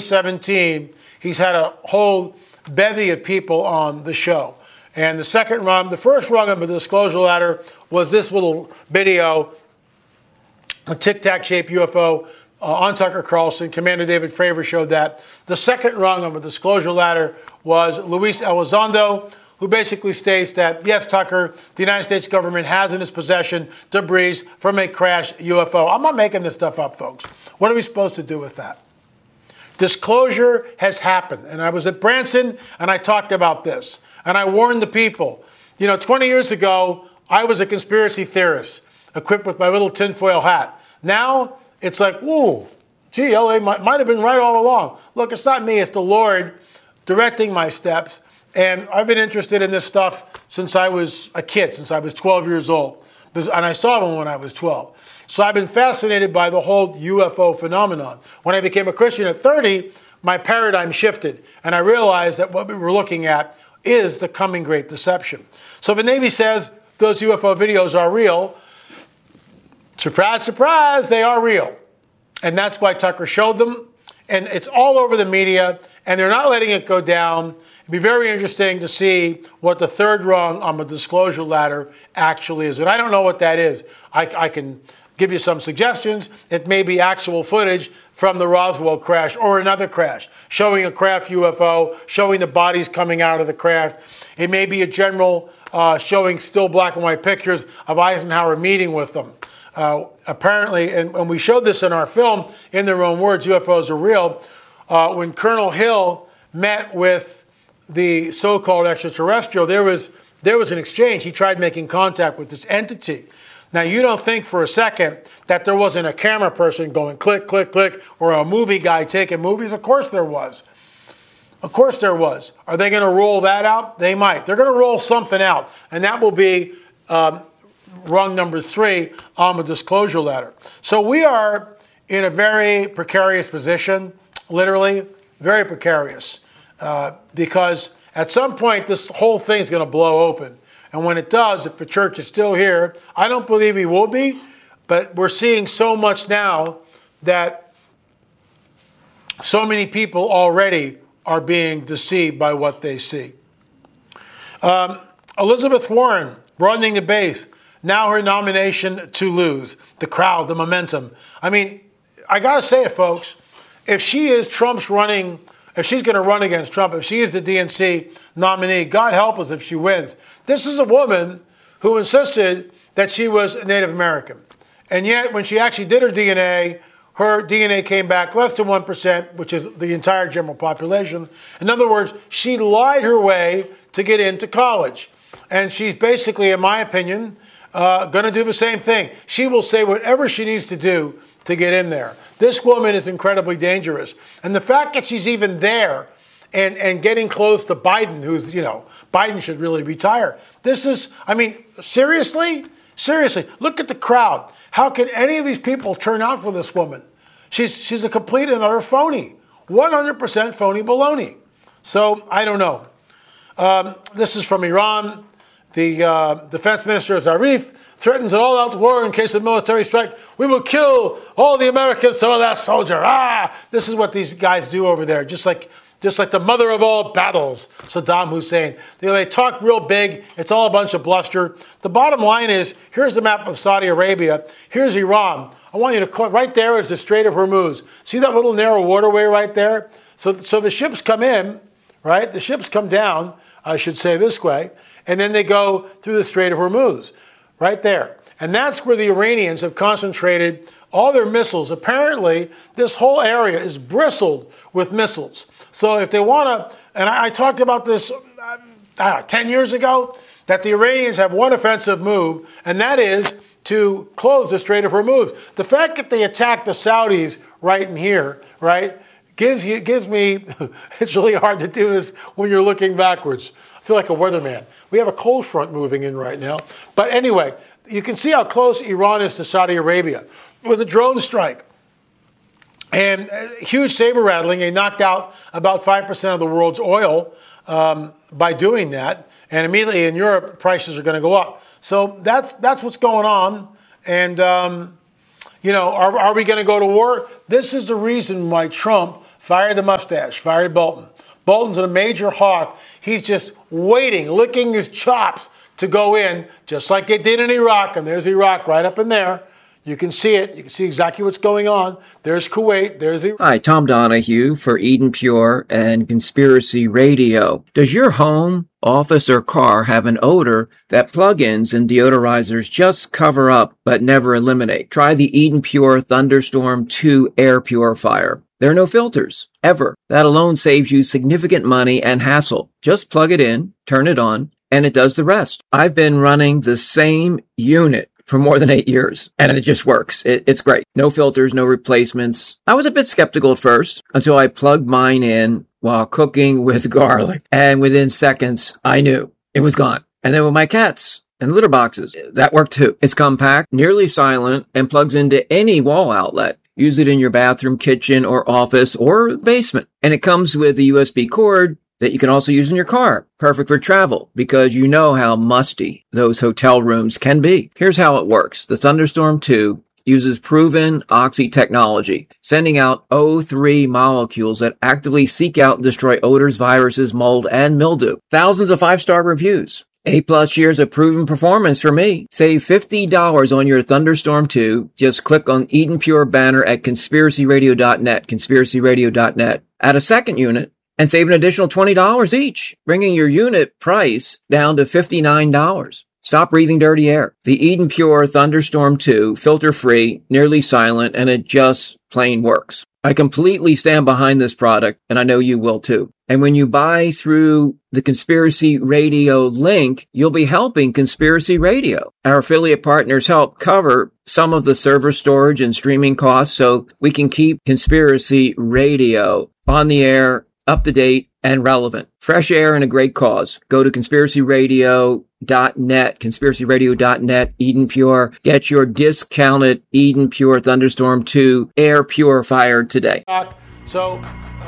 2017, he's had a whole bevy of people on the show. And the first rung of the disclosure ladder was this little video, a tic-tac-shaped UFO on Tucker Carlson. Commander David Fravor showed that. The second rung of the disclosure ladder was Luis Elizondo, who basically states that, yes, Tucker, the United States government has in its possession debris from a crashed UFO. I'm not making this stuff up, folks. What are we supposed to do with that? Disclosure has happened. And I was at Branson, and I talked about this. And I warned the people. 20 years ago, I was a conspiracy theorist, equipped with my little tinfoil hat. Now, it's like, ooh, gee, LA might have been right all along. Look, it's not me, it's the Lord directing my steps. And I've been interested in this stuff since I was a kid, since I was 12 years old. And I saw them when I was 12. So I've been fascinated by the whole UFO phenomenon. When I became a Christian at 30, my paradigm shifted. And I realized that what we were looking at is the coming Great Deception. So the Navy says those UFO videos are real. Surprise, surprise, they are real. And that's why Tucker showed them. And it's all over the media. And they're not letting it go down. It'd be very interesting to see what the third rung on the disclosure ladder actually is. And I don't know what that is. I can give you some suggestions. It may be actual footage from the Roswell crash or another crash, showing a craft UFO, showing the bodies coming out of the craft. It may be a general showing still black and white pictures of Eisenhower meeting with them. Apparently, and we showed this in our film, in their own words, UFOs are real. When Colonel Hill met with the so-called extraterrestrial, there was an exchange. He tried making contact with this entity. Now, you don't think for a second that there wasn't a camera person going click, click, click, or a movie guy taking movies? Of course there was. Of course there was. Are they going to roll that out? They might. They're going to roll something out, and that will be rung number 3 on the disclosure ladder. So we are in a very precarious position, literally, very precarious, because at some point this whole thing is going to blow open. And when it does, if the church is still here, I don't believe he will be, but we're seeing so much now that so many people already are being deceived by what they see. Elizabeth Warren, broadening the base, now her nomination to lose. The crowd, the momentum. I mean, I got to say it, folks. If she is Trump's running, if she's going to run against Trump, if she is the DNC nominee, God help us if she wins. This is a woman who insisted that she was a Native American. And yet, when she actually did her DNA came back less than 1%, which is the entire general population. In other words, she lied her way to get into college. And she's basically, in my opinion, going to do the same thing. She will say whatever she needs to do to get in there. This woman is incredibly dangerous. And the fact that she's even there and getting close to Biden, who's, Biden should really retire. This is, seriously? Seriously, look at the crowd. How can any of these people turn out for this woman? She's a complete and utter phony. 100% phony baloney. So, I don't know. This is from Iran. The defense minister, Zarif, threatens an all-out war in case of military strike. We will kill all the Americans, some of that soldier. This is what these guys do over there, just like the mother of all battles, Saddam Hussein. They talk real big. It's all a bunch of bluster. The bottom line is, here's the map of Saudi Arabia. Here's Iran. I want you to, right there is the Strait of Hormuz. See that little narrow waterway right there? So the ships come in, right? The ships come down, I should say this way, and then they go through the Strait of Hormuz, right there. And that's where the Iranians have concentrated all their missiles. Apparently, this whole area is bristled with missiles. So if they want to, and I talked about this 10 years ago, that the Iranians have one offensive move, and that is to close the Strait of Hormuz. The fact that they attacked the Saudis right in here, right, gives me, it's really hard to do this when you're looking backwards. I feel like a weatherman. We have a cold front moving in right now. But anyway, you can see how close Iran is to Saudi Arabia. It was a drone strike. And huge saber rattling. They knocked out about 5% of the world's oil by doing that. And immediately in Europe, prices are going to go up. So that's what's going on. And, are we going to go to war? This is the reason why Trump Fire the mustache, fire Bolton. Bolton's a major hawk. He's just waiting, licking his chops to go in, just like they did in Iraq. And there's Iraq right up in there. You can see it. You can see exactly what's going on. There's Kuwait. There's Iraq. Hi, Tom Donahue for Eden Pure and Conspiracy Radio. Does your home, office, or car have an odor that plugins and deodorizers just cover up but never eliminate? Try the Eden Pure Thunderstorm 2 air purifier. There are no filters, ever. That alone saves you significant money and hassle. Just plug it in, turn it on, and it does the rest. I've been running the same unit for more than 8 years, and it just works. It's great. No filters, no replacements. I was a bit skeptical at first until I plugged mine in while cooking with garlic, and within seconds, I knew it was gone. And then with my cats and litter boxes, that worked too. It's compact, nearly silent, and plugs into any wall outlet. Use it in your bathroom, kitchen, or office, or basement. And it comes with a USB cord that you can also use in your car. Perfect for travel, because you know how musty those hotel rooms can be. Here's how it works. The Thunderstorm 2 uses proven oxy technology, sending out O3 molecules that actively seek out and destroy odors, viruses, mold, and mildew. Thousands of 5-star reviews. 8+ years of proven performance for me. Save $50 on your Thunderstorm 2. Just click on Eden Pure banner at conspiracyradio.net, conspiracyradio.net. Add a second unit and save an additional $20 each, bringing your unit price down to $59. Stop breathing dirty air. The Eden Pure Thunderstorm 2, filter-free, nearly silent, and it just plain works. I completely stand behind this product, and I know you will too. And when you buy through the Conspiracy Radio link, you'll be helping Conspiracy Radio. Our affiliate partners help cover some of the server storage and streaming costs so we can keep Conspiracy Radio on the air, up to date, and relevant. Fresh air and a great cause. Go to conspiracyradio.net, conspiracyradio.net, Eden Pure. Get your discounted Eden Pure Thunderstorm 2 air purifier today. So